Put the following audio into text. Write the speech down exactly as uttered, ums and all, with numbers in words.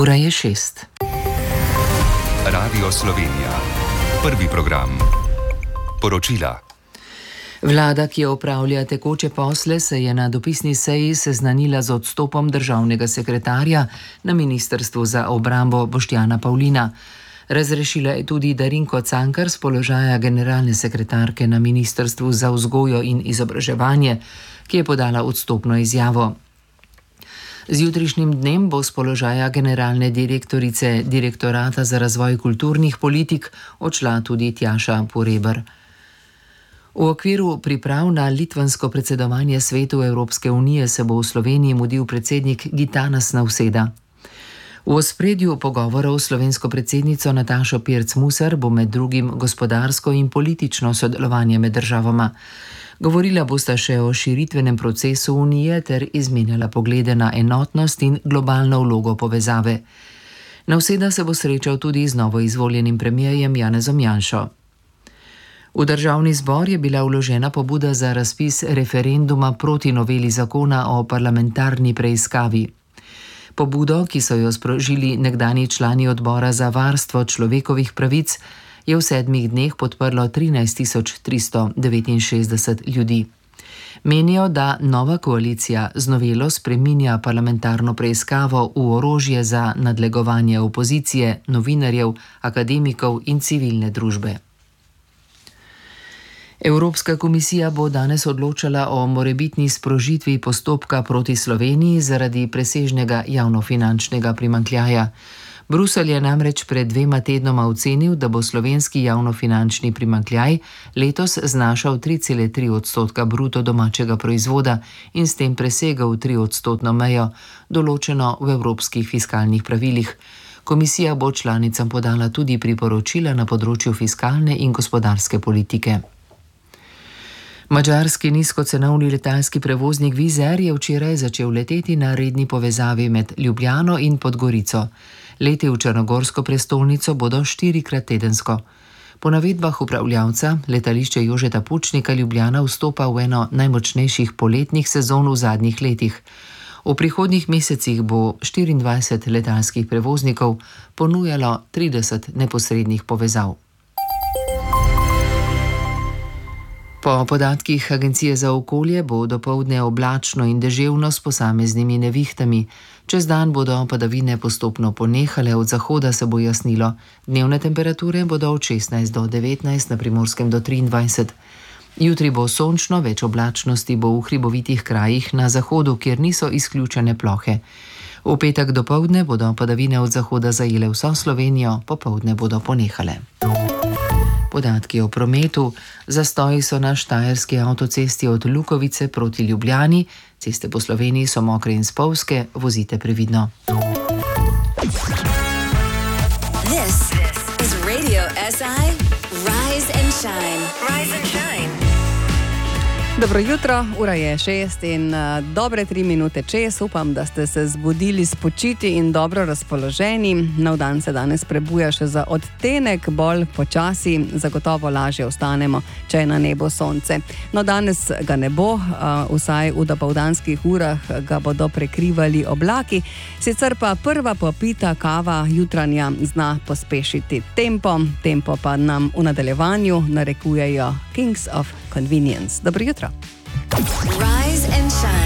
Ura je šest. Radio Slovenija. Prvi program. Poročila. Vlada, ki opravlja tekoče posle, se je na dopisni seji seznanila z odstopom državnega sekretarja na Ministrstvu za obrambo Boštjana Pavlina. Razrešila je tudi Darinko Cankar z položaja generalne sekretarke na Ministrstvu za vzgojo in izobraževanje, ki je podala odstopno izjavo. Z jutrišnjim dnem bo z položaja generalne direktorice Direktorata za razvoj kulturnih politik odšla tudi Tjaša Poreber. V okviru priprav na litvansko predsedovanje Svetu Evropske unije se bo v Sloveniji mudil predsednik Gitanas Nauseda. V ospredju pogovorov s slovensko predsednico Natašo Pirc Musar bo med drugim gospodarsko in politično sodelovanje med državama. Govorila bosta še o širitvenem procesu Unije ter izmenjala poglede na enotnost in globalno vlogo povezave. Nauseda se bo srečal tudi z novoizvoljenim premierjem Janezom Janšo. V državni zbor je bila vložena pobuda za razpis referenduma proti noveli zakona o parlamentarni preiskavi. Pobudo, ki so jo sprožili nekdanji člani odbora za varstvo človekovih pravic, je v sedmih dneh podprlo trinajst tisoč tristo devetinšestdeset ljudi. Menijo, da nova koalicija z novelo spreminja parlamentarno preiskavo v orožje za nadlegovanje opozicije, novinarjev, akademikov in civilne družbe. Evropska komisija bo danes odločala o morebitni sprožitvi postopka proti Sloveniji zaradi presežnega javnofinančnega primanjkljaja. Bruselj je namreč pred dvema tednoma ocenil, da bo slovenski javnofinančni primanjkljaj letos znašal tri cele tri odstotka bruto domačega proizvoda in s tem presegal tri odstotno mejo, določeno v evropskih fiskalnih pravilih. Komisija bo članicam podala tudi priporočila na področju fiskalne in gospodarske politike. Madžarski nizkocenovni letalski prevoznik Wizz Air je včeraj začel leteti na redni povezavi med Ljubljano in Podgorico. Leti v črnogorsko prestolnico bodo štirikrat tedensko. Po navedbah upravljavca, letališče Jožeta Pučnika Ljubljana vstopa v eno najmočnejših poletnih sezon v zadnjih letih. V prihodnjih mesecih bo štiriindvajset letalskih prevoznikov ponujalo trideset neposrednih povezav. Po podatkih Agencije za okolje bo dopoldne oblačno in deževno s posameznimi nevihtami. Čez dan bodo padavine postopno ponehale, od zahoda se bo jasnilo. Dnevne temperature bodo od šestnajst do devetnajst, na Primorskem do triindvajset. Jutri bo sončno, več oblačnosti bo v hribovitih krajih na zahodu, kjer niso izključene plohe. V petek dopoldne bodo padavine od zahoda zajele vso Slovenijo, popoldne bodo ponehale. Podatki o prometu. Zastoji so na štajerski avtocesti od Lukovice proti Ljubljani. Ceste po Sloveniji so mokre in spolzke, vozite previdno. This is Radio S I Rise and Shine. Rise and Shine. Dobro jutro, ura je šest in uh, dobre tri minute čez. Upam, da ste se zbudili spočiti in dobro razpoloženi. Nov dan se danes prebuja še za odtenek bolj počasi, zagotovo lažje ostanemo, če je na nebu sonce. No, danes ga ne bo, uh, vsaj v dopoldanskih urah ga bodo prekrivali oblaki. Sicer pa prva popita kava jutranja zna pospešiti tempo, tempo pa nam v nadaljevanju narekujejo Kings of Convenience. Dobro jutro. Rise and shine.